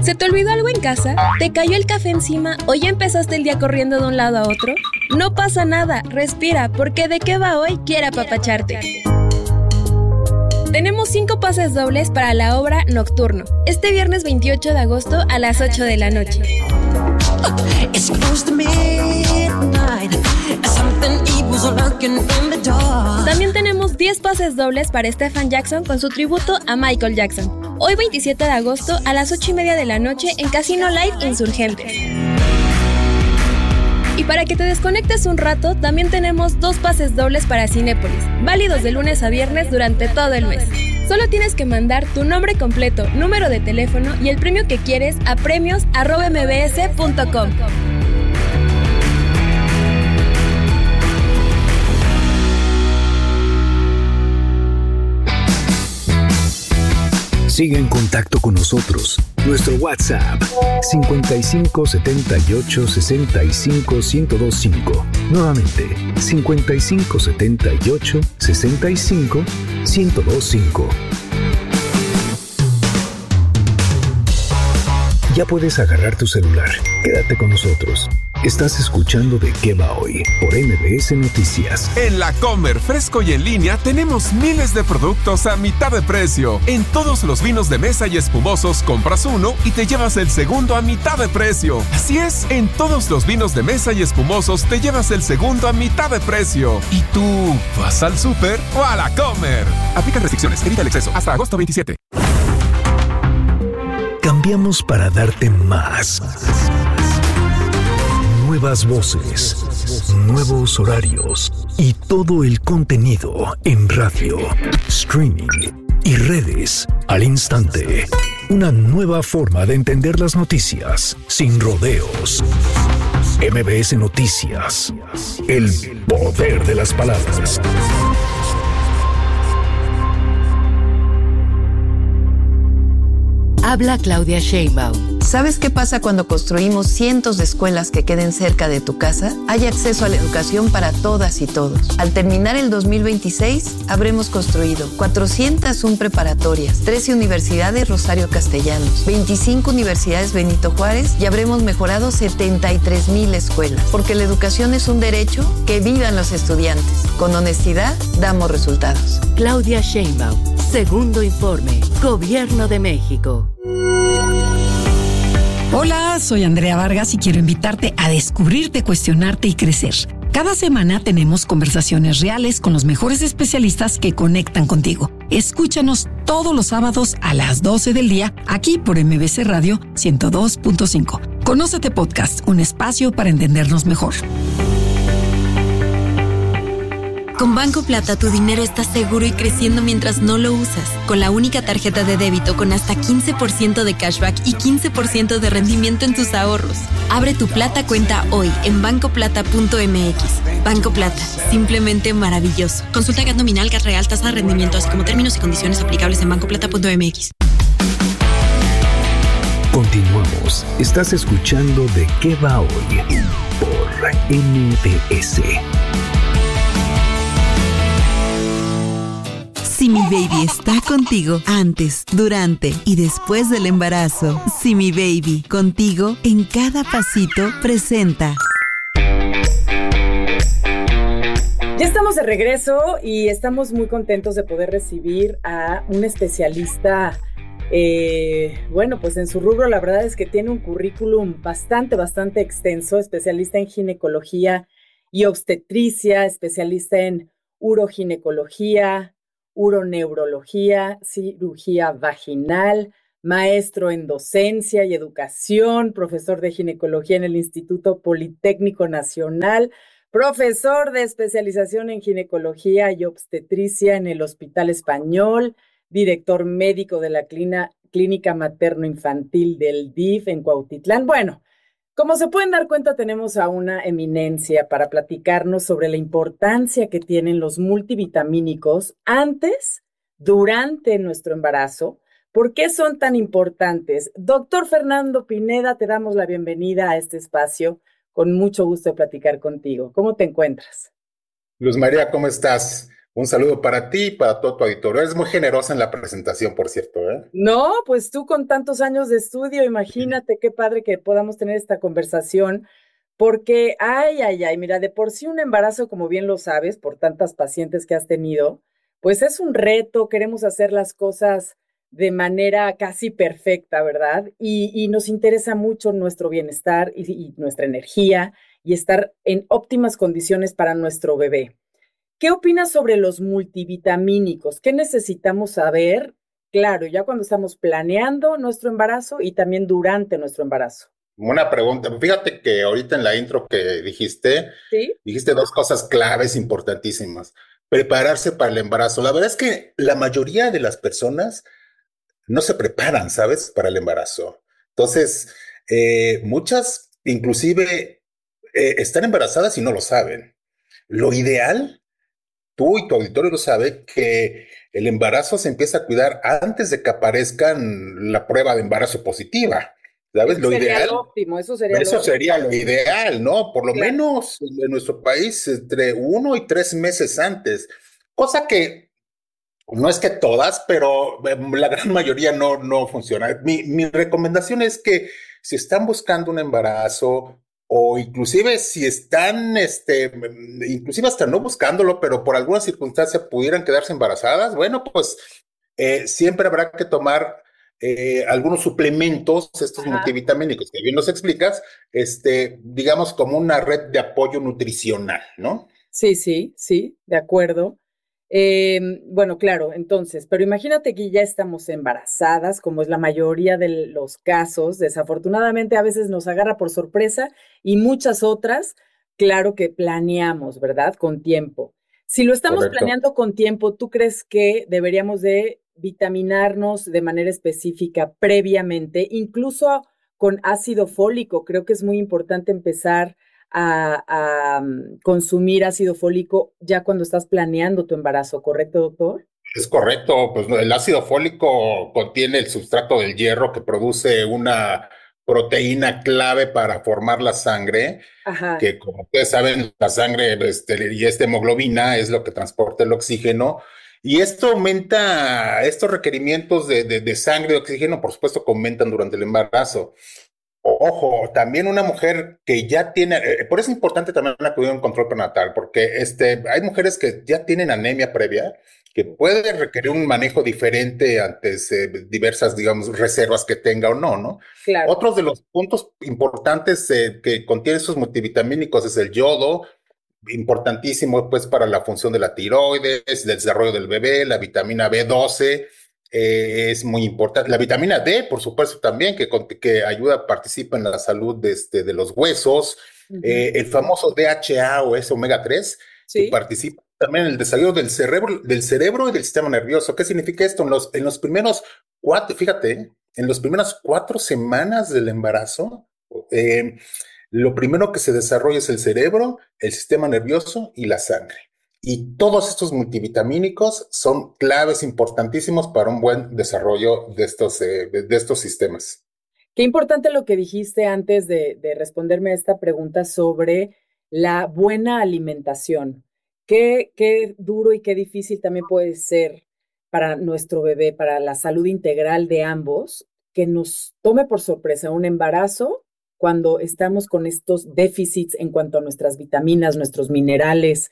¿Se te olvidó algo en casa? ¿Te cayó el café encima o ya empezaste el día corriendo de un lado a otro? No pasa nada, respira, porque ¿de qué va hoy? Quiere apapacharte. Tenemos 5 pases dobles para la obra Nocturno, este viernes 28 de agosto a las 8 de la noche. También tenemos 10 pases dobles para Stephen Jackson con su tributo a Michael Jackson, hoy 27 de agosto a las 8:30 de la noche en Casino Live Insurgentes. Y para que te desconectes un rato, también tenemos 2 pases dobles para Cinépolis, válidos de lunes a viernes durante todo el mes. Solo tienes que mandar tu nombre completo, número de teléfono y el premio que quieres a premios@mbs.com. Sigue en contacto con nosotros. Nuestro WhatsApp 55 78 65 1025. Nuevamente 55 78 65 1025. Ya puedes agarrar tu celular. Quédate con nosotros. Estás escuchando De Qué Va Hoy por MBS Noticias. En La Comer, fresco y en línea, tenemos miles de productos a mitad de precio. En todos los vinos de mesa y espumosos, compras uno y te llevas el segundo a mitad de precio. Así es, en todos los vinos de mesa y espumosos te llevas el segundo a mitad de precio. ¿Y tú vas al súper o a La Comer? Aplican restricciones, evita el exceso. Hasta agosto 27. Cambiamos para darte más. Nuevas voces, nuevos horarios y todo el contenido en radio, streaming y redes al instante. Una nueva forma de entender las noticias sin rodeos. MBS Noticias. El poder de las palabras. Habla Claudia Sheinbaum. ¿Sabes qué pasa cuando construimos cientos de escuelas que queden cerca de tu casa? Hay acceso a la educación para todas y todos. Al terminar el 2026, habremos construido 401 preparatorias, 13 universidades Rosario Castellanos, 25 universidades Benito Juárez y habremos mejorado 73,000 escuelas. Porque la educación es un derecho, que vivan los estudiantes. Con honestidad, damos resultados. Claudia Sheinbaum. Segundo informe. Gobierno de México. Hola, soy Andrea Vargas y quiero invitarte a descubrirte, cuestionarte y crecer. Cada semana tenemos conversaciones reales con los mejores especialistas que conectan contigo. Escúchanos todos los sábados a las 12 del día, aquí por MBC Radio 102.5. Conócete Podcast, un espacio para entendernos mejor. Con Banco Plata tu dinero está seguro y creciendo mientras no lo usas. Con la única tarjeta de débito con hasta 15% de cashback y 15% de rendimiento en tus ahorros. Abre tu Plata cuenta hoy en bancoplata.mx. Banco Plata, simplemente maravilloso. Consulta GAT nominal, GAT real, tasa de rendimiento, así como términos y condiciones aplicables en bancoplata.mx. Continuamos. Estás escuchando De Qué Va Hoy por MBS. Si mi baby está contigo antes, durante y después del embarazo. Si mi baby contigo en cada pasito presenta. Ya estamos de regreso y estamos muy contentos de poder recibir a un especialista. Bueno, pues en su rubro la verdad es que tiene un currículum bastante extenso, especialista en ginecología y obstetricia, especialista en uroginecología, uroneurología, cirugía vaginal, maestro en docencia y educación, profesor de ginecología en el Instituto Politécnico Nacional, profesor de especialización en ginecología y obstetricia en el Hospital Español, director médico de la Clínica Materno-Infantil del DIF en Cuautitlán. Bueno, como se pueden dar cuenta, tenemos a una eminencia para platicarnos sobre la importancia que tienen los multivitamínicos antes, durante nuestro embarazo. ¿Por qué son tan importantes? Doctor Fernando Pineda, te damos la bienvenida a este espacio. Con mucho gusto de platicar contigo. ¿Cómo te encuentras? Luz María, ¿cómo estás? Un saludo para ti y para todo tu auditorio. Eres muy generosa en la presentación, por cierto, ¿eh? No, pues tú con tantos años de estudio, imagínate qué padre que podamos tener esta conversación, porque, ay, mira, de por sí un embarazo, como bien lo sabes, por tantas pacientes que has tenido, pues es un reto, queremos hacer las cosas de manera casi perfecta, ¿verdad? Y nos interesa mucho nuestro bienestar y nuestra energía y estar en óptimas condiciones para nuestro bebé. ¿Qué opinas sobre los multivitamínicos? ¿Qué necesitamos saber? Claro, ya cuando estamos planeando nuestro embarazo y también durante nuestro embarazo. Una pregunta. Fíjate que ahorita en la intro que ¿Sí? dijiste dos cosas claves importantísimas. Prepararse para el embarazo. La verdad es que la mayoría de las personas no se preparan, ¿sabes? Para el embarazo. Entonces, muchas inclusive están embarazadas y no lo saben. Lo ideal, tú y tu auditorio lo sabe, que el embarazo se empieza a cuidar antes de que aparezcan la prueba de embarazo positiva. ¿Sabes? Eso Lo sería ideal, lo óptimo, eso sería lo eso óptimo. sería lo ideal, ¿no? Por lo Claro. menos en nuestro país, entre 1 y 3 meses antes. Cosa que no es que todas, pero la gran mayoría no funciona. Mi recomendación es que si están buscando un embarazo o inclusive si están, inclusive hasta no buscándolo, pero por alguna circunstancia pudieran quedarse embarazadas, bueno, pues siempre habrá que tomar algunos suplementos, estos Ajá. multivitamínicos que bien nos explicas, digamos como una red de apoyo nutricional, ¿no? Sí, de acuerdo. Bueno, claro, entonces, pero imagínate que ya estamos embarazadas, como es la mayoría de los casos. Desafortunadamente, a veces nos agarra por sorpresa y muchas otras, claro que planeamos, ¿verdad? Con tiempo. Si lo estamos Correcto. planeando con tiempo, ¿tú crees que deberíamos de vitaminarnos de manera específica previamente, incluso con ácido fólico? Creo que es muy importante empezar a consumir ácido fólico ya cuando estás planeando tu embarazo, ¿correcto, doctor? Es correcto, pues no, el ácido fólico contiene el sustrato del hierro que produce una proteína clave para formar la sangre, Ajá, que como ustedes saben, la sangre y esta hemoglobina es lo que transporta el oxígeno. Y esto aumenta, estos requerimientos de sangre y oxígeno, por supuesto, que aumentan durante el embarazo. Ojo, también una mujer que ya tiene, por eso es importante también acudir a un control prenatal, porque hay mujeres que ya tienen anemia previa, que puede requerir un manejo diferente ante diversas, digamos, reservas que tenga o no, ¿no? claro. Otros de los puntos importantes que contienen estos multivitamínicos es el yodo, importantísimo pues para la función de la tiroides, el desarrollo del bebé, la vitamina B12 es muy importante. La vitamina D, por supuesto, también, que ayuda, participa en la salud de los huesos. Ujú. El famoso DHA o ese omega 3 que Sí, participa también en el desarrollo del cerebro y del sistema nervioso. ¿Qué significa esto? En los primeros 4, fíjate, en las primeras 4 semanas del embarazo, eh, lo primero que se desarrolla es el cerebro, el sistema nervioso y la sangre. Y todos estos multivitamínicos son claves importantísimos para un buen desarrollo de estos sistemas. qué importante lo que dijiste antes de responderme a esta pregunta sobre la buena alimentación. Qué duro y qué difícil también puede ser para nuestro bebé, para la salud integral de ambos, que nos tome por sorpresa un embarazo cuando estamos con estos déficits en cuanto a nuestras vitaminas, nuestros minerales.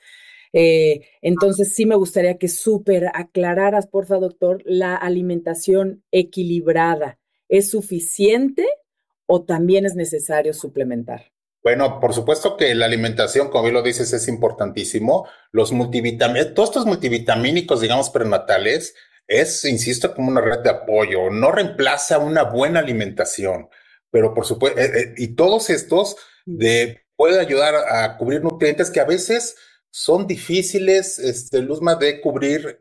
Entonces, sí me gustaría que súper aclararas, porfa, doctor, la alimentación equilibrada. ¿Es suficiente o también es necesario suplementar? Bueno, por supuesto que la alimentación, como bien lo dices, es importantísimo. Todos estos multivitamínicos, digamos, prenatales, insisto, como una red de apoyo. No reemplaza una buena alimentación, pero por supuesto, y todos estos pueden ayudar a cubrir nutrientes que a veces son difíciles, Luzma, de cubrir,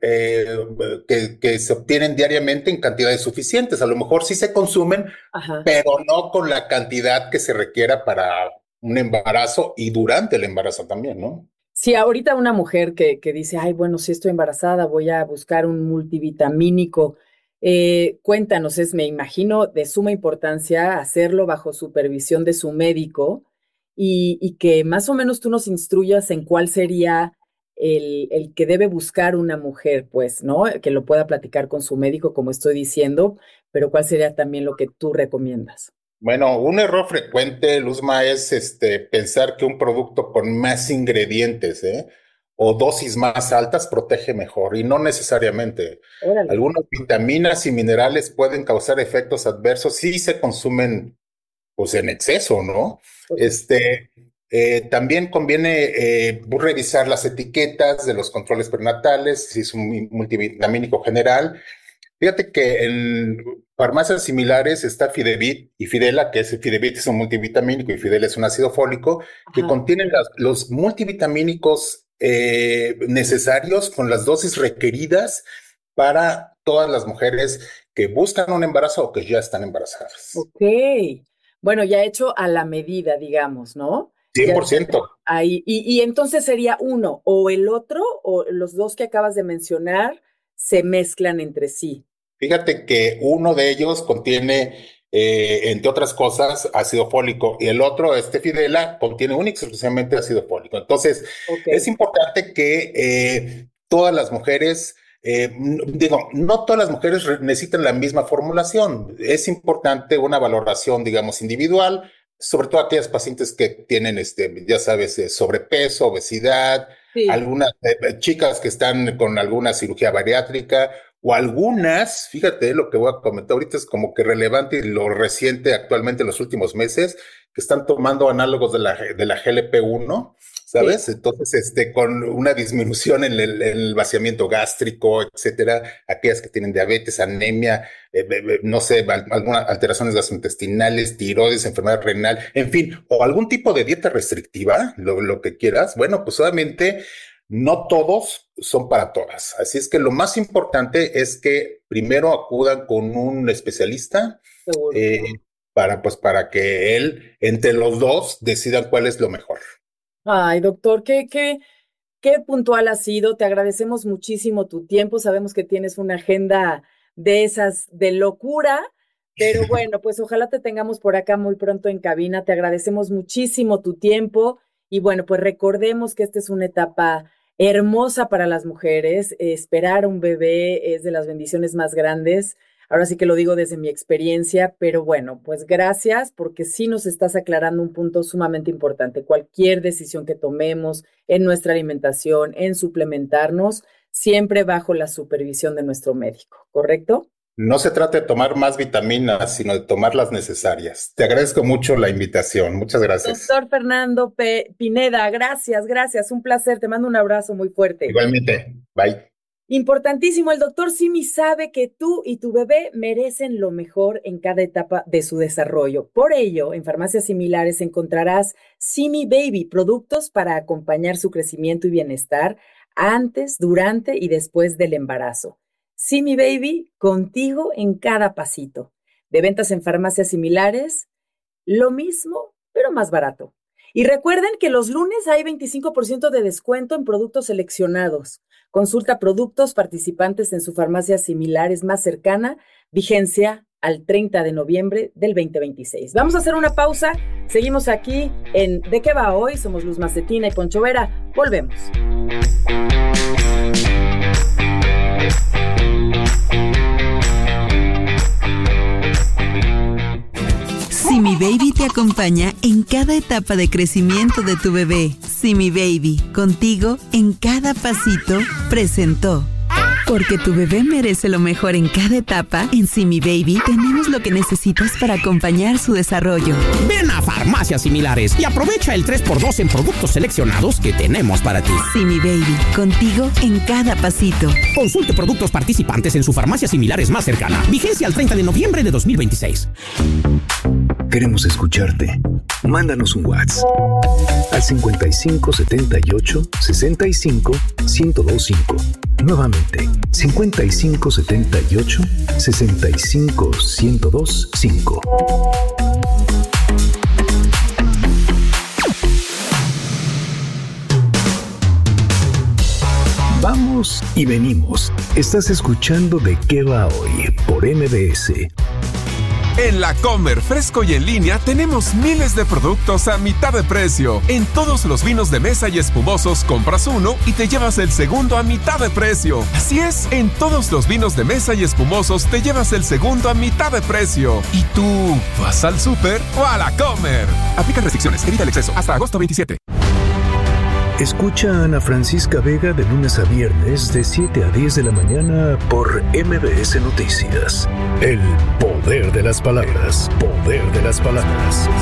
que se obtienen diariamente en cantidades suficientes. A lo mejor sí se consumen, Ajá. pero no con la cantidad que se requiera para un embarazo y durante el embarazo también, ¿no? Si ahorita una mujer que dice, ay, bueno, si estoy embarazada, voy a buscar un multivitamínico, cuéntanos, me imagino de suma importancia hacerlo bajo supervisión de su médico y que más o menos tú nos instruyas en cuál sería el que debe buscar una mujer, pues, ¿no? Que lo pueda platicar con su médico, como estoy diciendo, pero ¿cuál sería también lo que tú recomiendas? Bueno, un error frecuente, Luzma, es pensar que un producto con más ingredientes, o dosis más altas protege mejor, y no necesariamente. Órale. Algunas vitaminas y minerales pueden causar efectos adversos si se consumen, pues, en exceso, ¿no? También conviene revisar las etiquetas de los controles prenatales, si es un multivitamínico general. Fíjate que en farmacias similares está Fidevit y Fidela, que Fidevit es un multivitamínico y Fidela es un ácido fólico, que contienen los multivitamínicos necesarios con las dosis requeridas para todas las mujeres que buscan un embarazo o que ya están embarazadas. Ok. Bueno, ya hecho a la medida, digamos, ¿no? 100%. Ahí. Y entonces sería uno o el otro, o los dos que acabas de mencionar se mezclan entre sí. Fíjate que uno de ellos contiene, entre otras cosas, ácido fólico, y el otro, Fidela, contiene única y exclusivamente ácido fólico. Entonces, es importante que todas las mujeres, no todas las mujeres necesitan la misma formulación. Es importante una valoración, digamos, individual, sobre todo aquellas pacientes que tienen, ya sabes, sobrepeso, obesidad, algunas chicas que están con alguna cirugía bariátrica, o algunas, fíjate lo que voy a comentar ahorita es como que relevante y lo reciente actualmente en los últimos meses, que están tomando análogos de la GLP-1, ¿sabes? Sí. Entonces, con una disminución en el vaciamiento gástrico, etcétera, aquellas que tienen diabetes, anemia, no sé, algunas alteraciones gastrointestinales, tiroides, enfermedad renal, en fin, o algún tipo de dieta restrictiva, lo que quieras. Bueno, pues obviamente no todos son para todas. Así es que lo más importante es que primero acudan con un especialista para que él, entre los dos, decidan cuál es lo mejor. Ay, doctor, qué puntual has sido. Te agradecemos muchísimo tu tiempo. Sabemos que tienes una agenda de esas de locura, pero bueno, pues ojalá te tengamos por acá muy pronto en cabina. Te agradecemos muchísimo tu tiempo y bueno, pues recordemos que esta es una etapa hermosa para las mujeres. Esperar un bebé es de las bendiciones más grandes. Ahora sí que lo digo desde mi experiencia, pero bueno, pues gracias porque sí nos estás aclarando un punto sumamente importante. Cualquier decisión que tomemos en nuestra alimentación, en suplementarnos, siempre bajo la supervisión de nuestro médico, ¿correcto? No se trata de tomar más vitaminas, sino de tomar las necesarias. Te agradezco mucho la invitación. Muchas gracias. Doctor Fernando Pineda, gracias. Un placer. Te mando un abrazo muy fuerte. Igualmente. Bye. Importantísimo, el doctor Simi sabe que tú y tu bebé merecen lo mejor en cada etapa de su desarrollo. Por ello, en farmacias similares encontrarás Simi Baby, productos para acompañar su crecimiento y bienestar antes, durante y después del embarazo. Simi Baby, contigo en cada pasito. De ventas en farmacias similares, lo mismo, pero más barato. Y recuerden que los lunes hay 25% de descuento en productos seleccionados. Consulta productos participantes en su farmacia similares más cercana, vigencia al 30 de noviembre del 2026. Vamos a hacer una pausa, seguimos aquí en ¿De qué va hoy? Somos Luz Macetina y Poncho Vera, volvemos. Simi Baby te acompaña en cada etapa de crecimiento de tu bebé. Simi Baby, contigo en cada pasito, presentó. Porque tu bebé merece lo mejor en cada etapa, en Simi Baby tenemos lo que necesitas para acompañar su desarrollo. Ven a farmacias similares y aprovecha el 3x2 en productos seleccionados que tenemos para ti. Simi Baby, contigo en cada pasito. Consulte productos participantes en su farmacia similares más cercana. Vigencia al 30 de noviembre de 2026. Queremos escucharte. Mándanos un WhatsApp al 55 78 65 1025. Nuevamente, 55 78 65 1025. Vamos y venimos. Estás escuchando De qué va hoy por MBS. En La Comer, fresco y en línea, tenemos miles de productos a mitad de precio. En todos los vinos de mesa y espumosos, compras uno y te llevas el segundo a mitad de precio. Así es, en todos los vinos de mesa y espumosos te llevas el segundo a mitad de precio. ¿Y tú vas al súper o a La Comer? Aplica restricciones, evita el exceso. Hasta agosto 27. Escucha a Ana Francisca Vega de lunes a viernes de 7 a 10 de la mañana por MBS Noticias. El poder de las palabras. Poder de las palabras.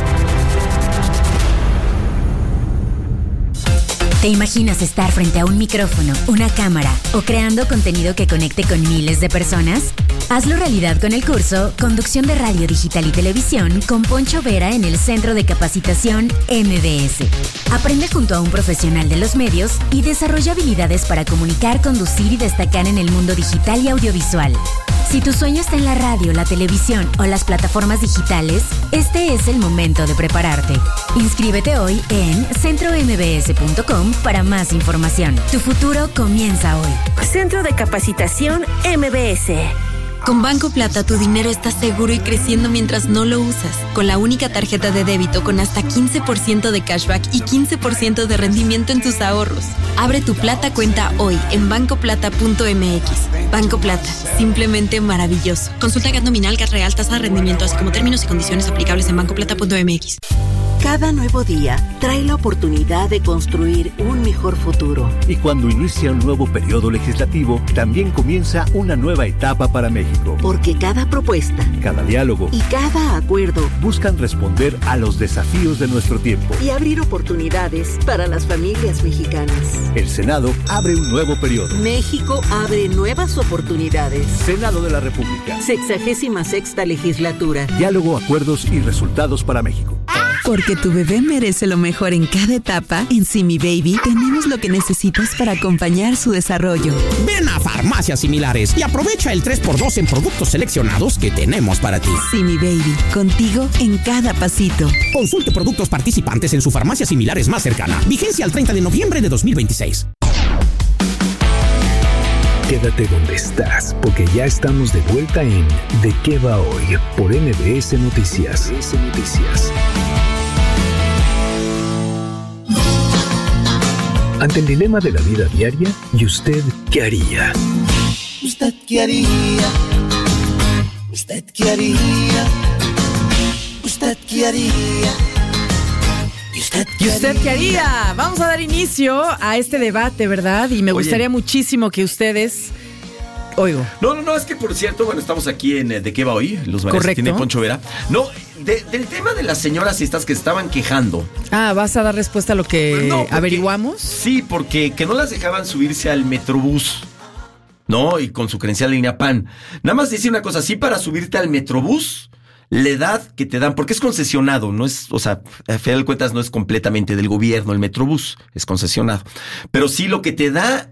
¿Te imaginas estar frente a un micrófono, una cámara o creando contenido que conecte con miles de personas? Hazlo realidad con el curso Conducción de Radio Digital y Televisión con Poncho Vera en el Centro de Capacitación MBS. Aprende junto a un profesional de los medios y desarrolla habilidades para comunicar, conducir y destacar en el mundo digital y audiovisual. Si tu sueño está en la radio, la televisión o las plataformas digitales, este es el momento de prepararte. Inscríbete hoy en centrombs.com para más información. Tu futuro comienza hoy. Centro de Capacitación MBS. Con Banco Plata tu dinero está seguro y creciendo mientras no lo usas. Con la única tarjeta de débito con hasta 15% de cashback y 15% de rendimiento en tus ahorros. Abre tu Plata cuenta hoy en bancoplata.mx. Banco Plata, simplemente maravilloso. Consulta GAT nominal, GAT real, tasa de rendimiento, así como términos y condiciones aplicables en bancoplata.mx. Cada nuevo día trae la oportunidad de construir un mejor futuro. Y cuando inicia un nuevo periodo legislativo, también comienza una nueva etapa para México. Porque cada propuesta, cada diálogo y cada acuerdo buscan responder a los desafíos de nuestro tiempo y abrir oportunidades para las familias mexicanas. El Senado abre un nuevo periodo. México abre nuevas oportunidades. Senado de la República. 66ª legislatura. Diálogo, acuerdos y resultados para México. Porque tu bebé merece lo mejor en cada etapa, en Simi Baby tenemos lo que necesitas para acompañar su desarrollo. Ven a Farmacias Similares y aprovecha el 3x2 en productos seleccionados que tenemos para ti. Simi Baby, contigo en cada pasito. Consulte productos participantes en su farmacia Similares más cercana. Vigencia al 30 de noviembre de 2026. Quédate donde estás, porque ya estamos de vuelta en ¿De qué va hoy? Por MBS Noticias. Ante el dilema de la vida diaria, ¿y usted qué haría? ¿Usted qué haría? ¿Usted qué haría? ¿Usted qué haría? ¿Y usted qué haría? Vamos a dar inicio a este debate, ¿verdad? Y me gustaría muchísimo que ustedes... Oigo. No, es que por cierto, bueno, estamos aquí en ¿De qué va hoy? Los manes que tiene Poncho Vera. No, del tema de las señoras estas que estaban quejando. Ah, ¿vas a dar respuesta a lo que averiguamos? Sí, porque que no las dejaban subirse al Metrobús, ¿no? Y con su credencial de INAPAM. Nada más dice una cosa, sí, para subirte al Metrobús, la edad que te dan, porque es concesionado, no es, o sea, a final de cuentas no es completamente del gobierno el Metrobús, es concesionado. Pero sí lo que te da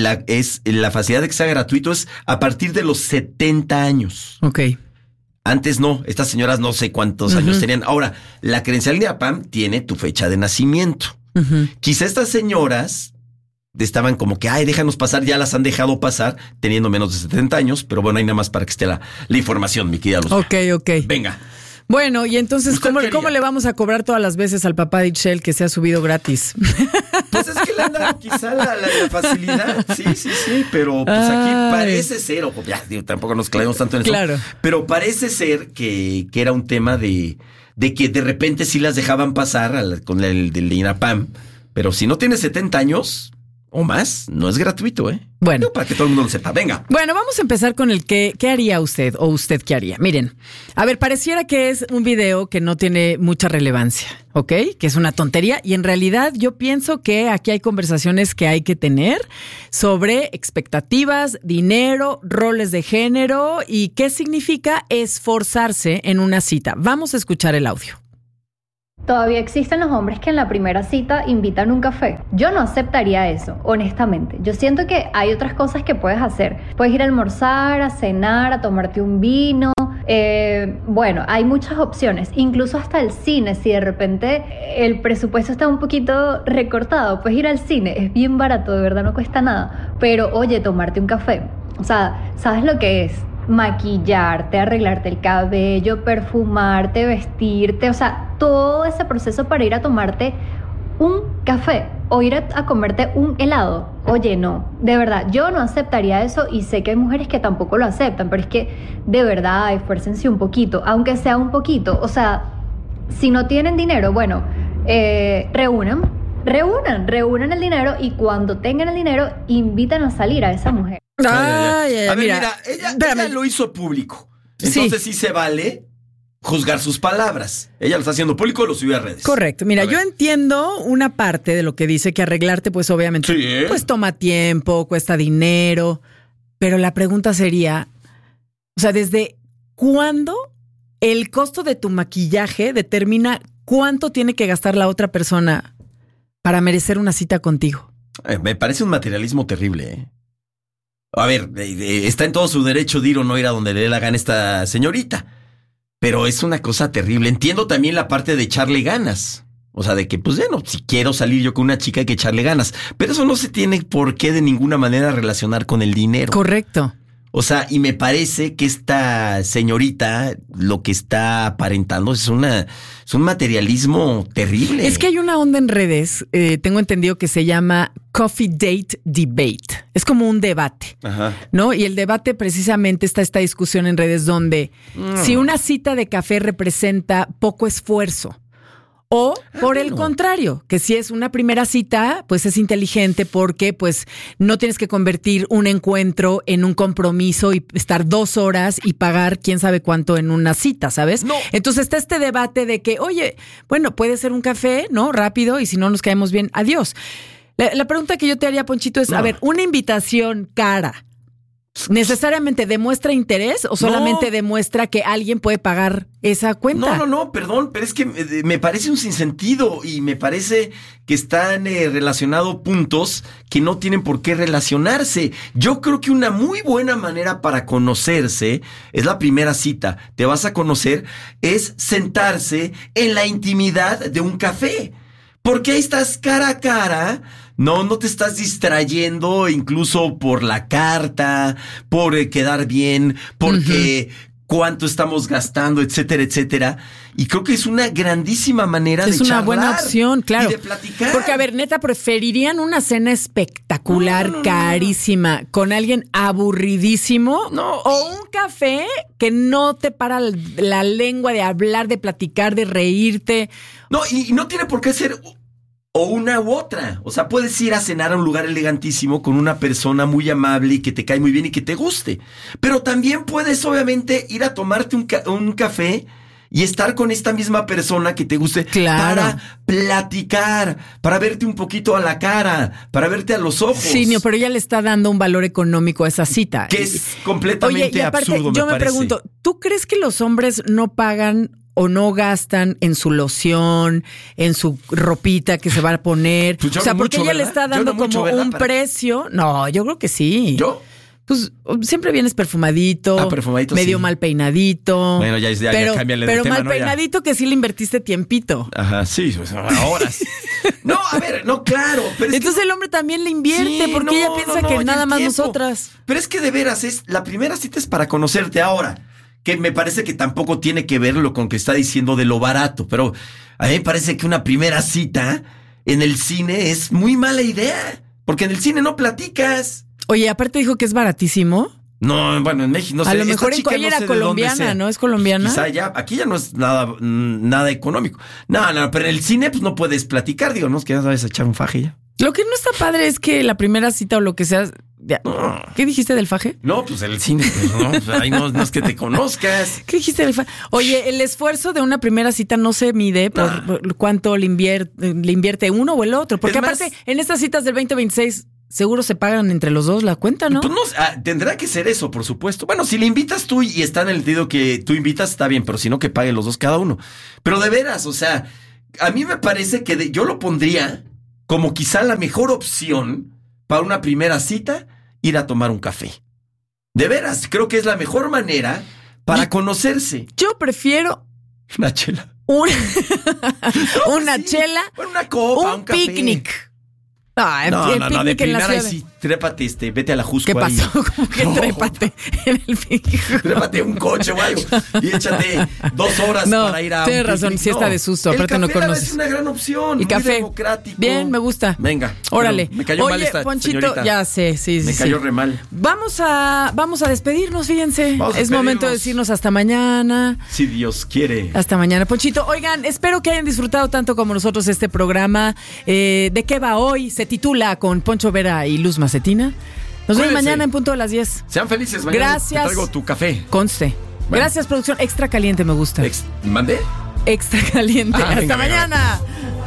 la facilidad de que sea gratuito es a partir de los 70 años. Ok. Antes no, estas señoras no sé cuántos años tenían. Ahora, la credencial de INAPAM tiene tu fecha de nacimiento. Quizá estas señoras estaban como que, déjanos pasar, ya las han dejado pasar teniendo menos de 70 años, pero bueno, hay nada más para que esté la información, mi querida Luz. Ok. Venga. Bueno, y entonces, ¿cómo le vamos a cobrar todas las veces al papá de Itchel que se ha subido gratis? Pues es que le anda quizá la facilidad. Sí, pero pues aquí parece ser, ojo, ya, tampoco nos clavemos tanto en eso. Claro. Pero parece ser que era un tema de que de repente sí las dejaban pasar con el del INAPAM. Pero si no tienes 70 años o más, no es gratuito, ¿eh? Bueno. No, para que todo el mundo lo sepa. Venga. Bueno, vamos a empezar con el ¿qué haría usted o usted qué haría? Miren, a ver, pareciera que es un video que no tiene mucha relevancia, ¿ok? Que es una tontería y en realidad yo pienso que aquí hay conversaciones que hay que tener sobre expectativas, dinero, roles de género y qué significa esforzarse en una cita. Vamos a escuchar el audio. Todavía existen los hombres que en la primera cita invitan un café. Yo no aceptaría eso, honestamente. Yo siento que hay otras cosas que puedes hacer. Puedes ir a almorzar, a cenar, a tomarte un vino. Bueno, hay muchas opciones. Incluso hasta el cine, si de repente el presupuesto está un poquito recortado, puedes ir al cine. Es bien barato, de verdad no cuesta nada. Pero oye, tomarte un café. O sea, ¿sabes lo que es? maquillarte, arreglarte el cabello, perfumarte, vestirte, o sea, todo ese proceso para ir a tomarte un café o ir a comerte un helado. Oye, no, de verdad, yo no aceptaría eso y sé que hay mujeres que tampoco lo aceptan, pero es que de verdad, esfuércense un poquito, aunque sea un poquito. O sea, si no tienen dinero, bueno, reúnan el dinero y cuando tengan el dinero, invitan a salir a esa mujer. A ver, mira, ella lo hizo público. Entonces sí se vale juzgar sus palabras. Ella lo está haciendo público, lo subió a redes. Correcto. Mira, yo entiendo una parte de lo que dice, que arreglarte, pues obviamente, pues toma tiempo, cuesta dinero, pero la pregunta sería, o sea, ¿desde cuándo el costo de tu maquillaje determina cuánto tiene que gastar la otra persona para merecer una cita contigo? Me parece un materialismo terrible, ¿eh? A ver, está en todo su derecho de ir o no ir a donde le dé la gana esta señorita. Pero es una cosa terrible. Entiendo también la parte de echarle ganas. O sea, de que, pues, bueno, si quiero salir yo con una chica hay que echarle ganas. Pero eso no se tiene por qué de ninguna manera relacionar con el dinero. Correcto. O sea, y me parece que esta señorita lo que está aparentando es un materialismo terrible. Es que hay una onda en redes, tengo entendido que se llama Coffee Date Debate. Es como un debate, ¿no? Y el debate precisamente está esta discusión en redes donde si una cita de café representa poco esfuerzo, o por el contrario, que si es una primera cita, pues es inteligente porque pues no tienes que convertir un encuentro en un compromiso y estar 2 horas y pagar quién sabe cuánto en una cita, ¿sabes? No. Entonces está este debate de que, oye, bueno, puede ser un café, ¿no? Rápido, y si no nos caemos bien, adiós. La pregunta que yo te haría, Ponchito, es, a ver, una invitación cara, ¿necesariamente demuestra interés o solamente demuestra que alguien puede pagar esa cuenta? No, perdón, pero es que me parece un sinsentido y me parece que están relacionados puntos que no tienen por qué relacionarse. Yo creo que una muy buena manera para conocerse es la primera cita. Te vas a conocer, es sentarse en la intimidad de un café. Porque ahí estás cara a cara, no te estás distrayendo incluso por la carta, por quedar bien, porque cuánto estamos gastando, etcétera, etcétera. Y creo que es una grandísima manera de charlar. Es una buena opción, claro. Y de platicar. Porque, a ver, neta, ¿preferirían una cena espectacular, carísima, con alguien aburridísimo? ¿O un café que no te para la lengua de hablar, de platicar, de reírte? No, y no tiene por qué ser o una u otra. O sea, puedes ir a cenar a un lugar elegantísimo con una persona muy amable y que te cae muy bien y que te guste. Pero también puedes, obviamente, ir a tomarte un café y estar con esta misma persona que te guste, para platicar, para verte un poquito a la cara, para verte a los ojos. Sí, pero ella le está dando un valor económico a esa cita. Que es completamente absurdo, me parece. Yo me pregunto, ¿tú crees que los hombres no pagan o no gastan en su loción, en su ropita que se va a poner? Pues o sea, porque ella le está dando como un precio. No, yo creo que sí. ¿Yo? Pues siempre vienes perfumadito, medio mal peinadito. Bueno, ya cámbiale de tema. Pero mal peinadito que sí le invertiste tiempito. Ajá, sí, pues horas. No, a ver, no, claro. Pero entonces el hombre también le invierte porque ella piensa que nada más nosotras. Pero es que de veras, la primera cita es para conocerte ahora. Que me parece que tampoco tiene que verlo con que está diciendo de lo barato. Pero a mí me parece que una primera cita en el cine es muy mala idea. Porque en el cine no platicas. Oye, aparte dijo que es baratísimo. No, bueno, en México no sé. A lo mejor ella era colombiana, ¿no? ¿Es colombiana? Quizá ya, aquí ya no es nada económico. No, pero en el cine pues no puedes platicar, digo, no es que ya sabes echar un faje ya. Lo que no está padre es que la primera cita o lo que sea... ¿Qué dijiste del faje? No, pues el cine, pues no, pues ahí no es que te conozcas. ¿Qué dijiste del faje? Oye, el esfuerzo de una primera cita no se mide por cuánto le invierte uno o el otro. Porque aparte, en estas citas del 2026... seguro se pagan entre los dos la cuenta, ¿no? Pues tendrá que ser eso, por supuesto. Bueno, si le invitas tú y está en el sentido que tú invitas, está bien, pero si no, que paguen los dos cada uno. Pero de veras, o sea, a mí me parece que yo lo pondría como quizá la mejor opción para una primera cita, ir a tomar un café. De veras, creo que es la mejor manera para conocerse. Yo prefiero... una chela. Una chela. Una copa, un café. Picnic. No, de primera sí trépate, vete a la Jusco. ¿Qué pasó? Ahí. ¿Cómo que trépate en el figuro? Trépate un coche o algo y échate 2 horas para ir a tienes razón, sí está de susto, aparte no conoces. Es una gran opción, y café democrático. Bien, me gusta. Venga. Órale. Me cayó mal esta Ponchito, señorita. ya sé, sí. Me cayó re mal. Vamos a despedirnos, fíjense. Es momento de decirnos hasta mañana. Si Dios quiere. Hasta mañana, Ponchito. Oigan, espero que hayan disfrutado tanto como nosotros este programa. ¿De qué va hoy? Se titula Con Poncho Vera y Luz Macetina. Nos vemos mañana en punto de las 10. Sean felices mañana. Gracias. Te traigo tu café. Conste. Bueno. Gracias, producción. Extra caliente me gusta. ¿Mandé? Extra caliente. Hasta mañana.